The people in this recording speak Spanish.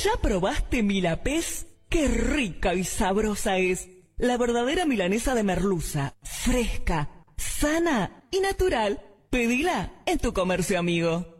¿Ya probaste Milapés? ¡Qué rica y sabrosa es! La verdadera milanesa de merluza, fresca, sana y natural. Pedila en tu comercio amigo.